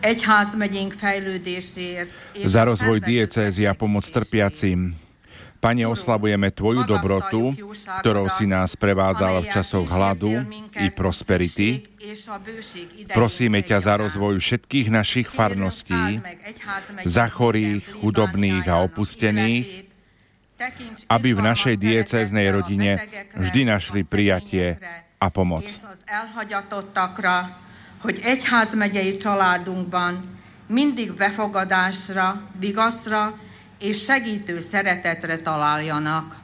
egyházmegyénk fejlődéséért és za rozvoj diecézy a pomoc trpiacim. Pane, oslavujeme Tvoju dobrotu, ktorou si nás prevádzala v časoch hladu i prosperity. Prosíme ťa za rozvoj všetkých našich farností, za chorých, chudobných a opustených, aby v našej diecéznej rodine vždy našli prijatie a pomoc. Hogy egyházmegyei családunkban mindig befogadásra, vigaszra és segítő szeretetre találjanak.